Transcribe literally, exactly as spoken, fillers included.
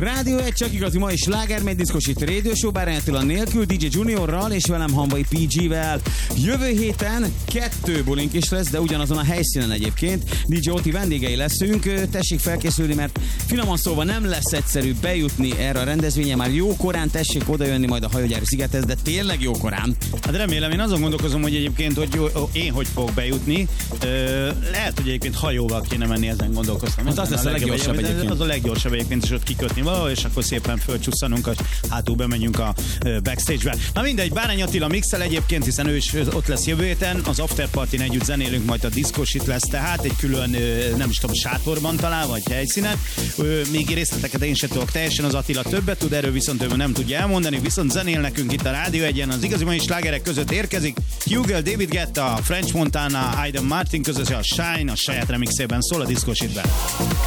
Rádió egy csak igazi mai slágermegy diszkosít Radio Show, Bárány Attila nélkül, dé dzsé Juniorral és velem Hamvai pé gé-vel. Jövő héten kettő bulink is lesz, de ugyanazon a helyszínen egyébként. dé dzsé Oti vendégei leszünk, tessék felkészülni, mert finoman szólva nem lesz egyszerű bejutni erre a rendezvényre, már jó korán tessék odajönni majd a hajógyári szigethez, de tényleg jó korán. Hát remélem, én azon gondolkozom, hogy egyébként, hogy jó, én hogy fogok bejutni. Ö, lehet, hogy egyébként hajóval kéne menni, ezen gondolkoztam. Hát az lesz a leggyorsabb egyébként. Az a leggyorsabb egyébként, és ott kikötni valahol, és akkor szépen fölcsusszanunk, hogy hátul bemegyünk a backstage-be. Na mindegy, Bárány Attila mixel egyébként, hiszen ő is ott lesz jövő héten, az after party-n együtt zenélünk, majd a diszkos itt lesz, tehát egy külön, nem is tudom, sátorban talán, vagy helyszínen. Még részleteket én sem tudok teljesen, az Attila többet tud, erről viszont ő nem tudja elmondani, viszont zenél nekünk itt a Rádió egyen, az igazi mai slágerek között érkezik. Hugo, David Guetta, French Montana, Aiden Martin között a Shine a saját remixében szól a diszkos itt be.